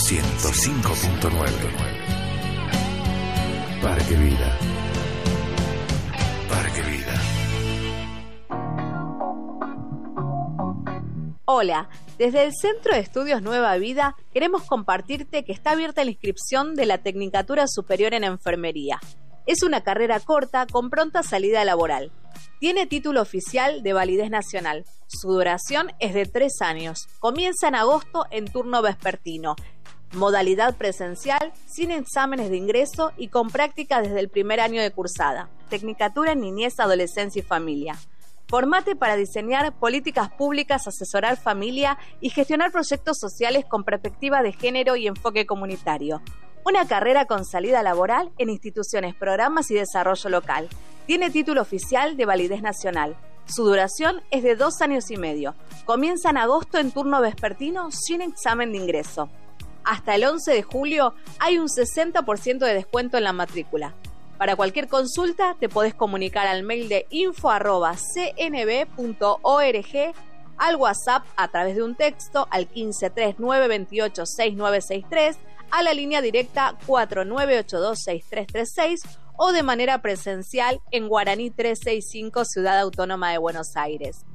105.9. Parque Vida. Parque Vida. Hola, desde el Centro de Estudios Nueva Vida queremos compartirte que está abierta la inscripción de la Tecnicatura Superior en Enfermería. Es una carrera corta con pronta salida laboral. Tiene título oficial de validez nacional. Su duración es de 3 años. Comienza en agosto en turno vespertino. Modalidad presencial, sin exámenes de ingreso y con práctica desde el primer año de cursada. Tecnicatura en Niñez, Adolescencia y Familia. Formate para diseñar políticas públicas, asesorar familia y gestionar proyectos sociales con perspectiva de género y enfoque comunitario. Una carrera con salida laboral en instituciones, programas y desarrollo local. Tiene título oficial de validez nacional. Su duración es de 2 años y medio. Comienza en agosto en turno vespertino sin examen de ingreso. Hasta el 11 de julio hay un 60% de descuento en la matrícula. Para cualquier consulta te podés comunicar al mail de info@cnb.org, al WhatsApp a través de un texto al 1539286963, a la línea directa 49826336 o de manera presencial en Guaraní 365, Ciudad Autónoma de Buenos Aires.